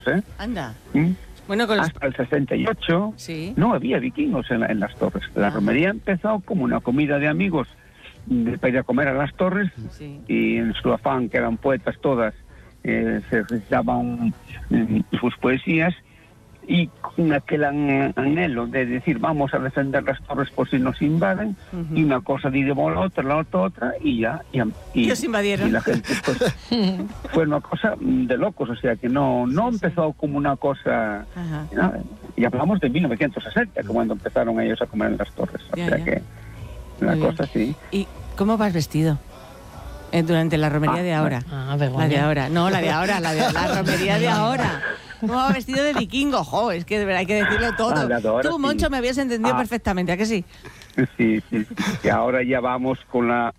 ¿eh? Anda. ¿Mm? Bueno, con los... Hasta el 68 sí. no había vikingos en las torres. La romería empezó como una comida de amigos para ir a comer a las torres, Sí. y en su afán, que eran poetas todas, se recitaban sus poesías, y con aquel anhelo de decir vamos a defender las torres por si nos invaden, y una cosa dice la otra, y Ellos invadieron. y la gente pues fue una cosa de locos, o sea que no empezó como una cosa, ¿no? Y hablamos de 1960, cuando empezaron ellos a comer en las torres, o sea que una cosa así. ¿Y cómo vas vestido? Durante la romería de ahora. La de ahora. No, la de ahora, la romería de ahora. ¿Cómo va vestido de vikingo? Jo, es que de verdad hay que decirlo todo. Tú, Moncho, me habías entendido perfectamente, ¿a que sí? Sí. Y ahora ya vamos con la...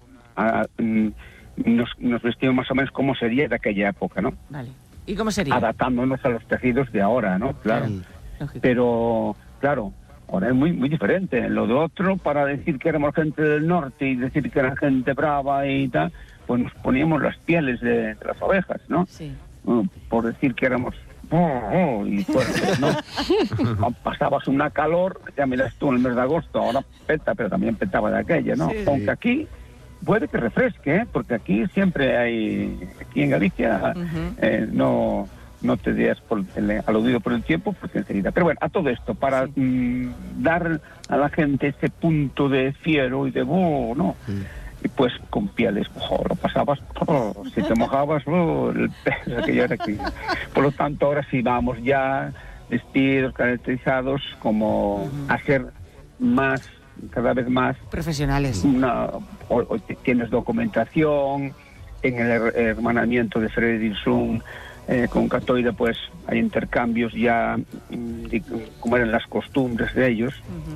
nos vestimos más o menos como sería de aquella época, ¿no? Vale. ¿Y cómo sería? Adaptándonos a los tejidos de ahora, ¿no? Claro. Pero, claro, ahora es muy diferente. Lo de otro, para decir que éramos gente del norte y decir que era gente brava y tal, pues nos poníamos las pieles de las ovejas, ¿no? Sí. Por decir que éramos... y fuertes, ¿no? Pasabas una calor, ya miras tú en el mes de agosto, ahora peta, pero también petaba de aquella, ¿no? Sí. Aunque aquí puede que refresque, ¿eh? Porque aquí siempre hay, aquí en Galicia, no te des aludido por el tiempo, porque enseguida. Pero bueno, a todo esto, para dar a la gente ese punto de fiero y de ¿no? Y pues con pieles, lo pasabas, si te mojabas, aquello era aquí. Por lo tanto, ahora sí vamos ya vestidos, caracterizados, como a ser más, cada vez más profesionales. O tienes documentación, en el hermanamiento de Fredriksson con Catoira, pues hay intercambios ya, como eran las costumbres de ellos.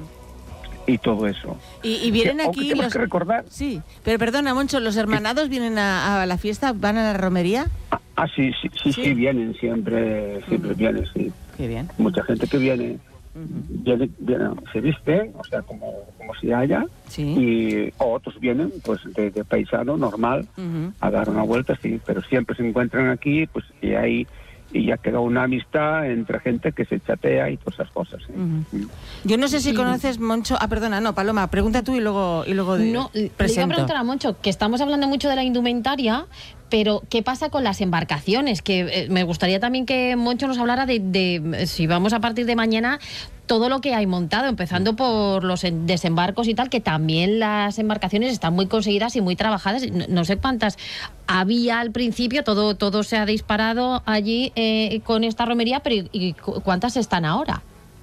Y todo eso. Y vienen aquí los que recordar. Sí, pero perdona, Moncho, ¿los hermanados vienen a la fiesta? ¿Van a la romería? Sí, vienen siempre vienen, sí. Qué bien. Mucha gente que viene, viene, se viste, o sea, como si haya, y otros vienen, pues, de paisano normal, a dar una vuelta, sí, pero siempre se encuentran aquí, pues, y ya quedó una amistad entre gente que se chatea y todas esas cosas. Yo no sé si conoces, Moncho... perdona, no, Paloma, pregunta tú y luego No, le iba a preguntar a Moncho, que estamos hablando mucho de la indumentaria, pero ¿qué pasa con las embarcaciones? Que me gustaría también que Moncho nos hablara de si vamos a partir de mañana, todo lo que hay montado, empezando por los desembarcos y tal, que también las embarcaciones están muy conseguidas y muy trabajadas. No sé cuántas había al principio, todo se ha disparado allí con esta romería, pero ¿y cuántas están ahora?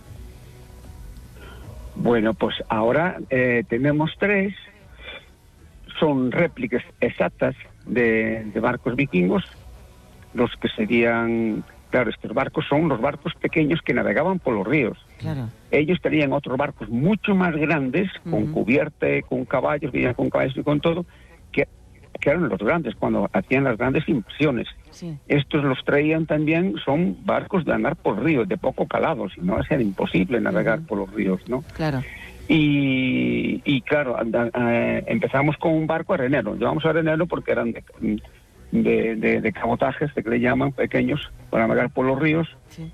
Bueno, pues ahora tenemos 3, son réplicas exactas de barcos vikingos, los que serían... Claro, estos barcos son los barcos pequeños que navegaban por los ríos. Claro. Ellos tenían otros barcos mucho más grandes, con cubierta, con caballos, venían con caballos y con todo, que eran los grandes, cuando hacían las grandes inversiones. Sí. Estos los traían también, son barcos de andar por ríos, de poco calado, si no, era imposible navegar por los ríos, ¿no? Claro. Y claro, empezamos con un barco arenero. Llevamos arenero porque eran de cabotajes, que le llaman, pequeños, para navegar por los ríos. Sí.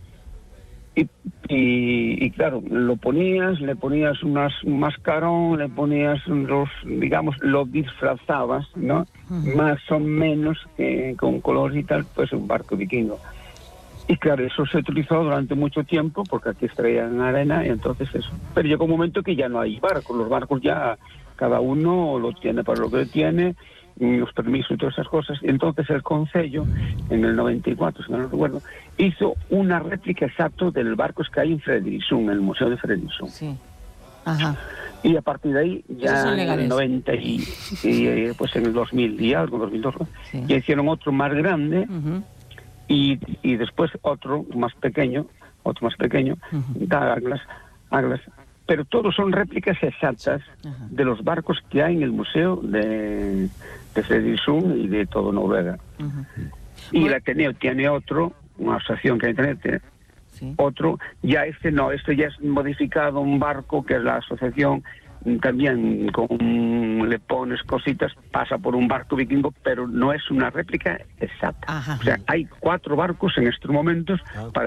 Y claro, le ponías un mascarón, le ponías lo disfrazabas, ¿no? Más o menos, con colores y tal, pues un barco vikingo. Y claro, eso se utilizó durante mucho tiempo, porque aquí extraían arena, y entonces eso. Pero llegó un momento que ya no hay barcos, los barcos ya cada uno lo tiene para lo que tiene, los permisos y todas esas cosas. Y entonces el Concello, en el 94, si no recuerdo, hizo una réplica exacta del barco que hay en Fredriksson, en el Museo de Fredriksson. Sí. Ajá. Y a partir de ahí, ya en el 90 pues en el 2000 y algo, 2002, ya hicieron otro más grande, y después otro más pequeño, Aglas, pero todos son réplicas exactas de los barcos que hay en el museo de Fredriksson y de todo Noruega. Y el Ateneo tiene otro, una asociación que hay en Ateneo, otro, ya este ya es modificado, un barco que es la asociación, también le pones cositas, pasa por un barco vikingo, pero no es una réplica exacta. O sea, hay 4 barcos en estos momentos para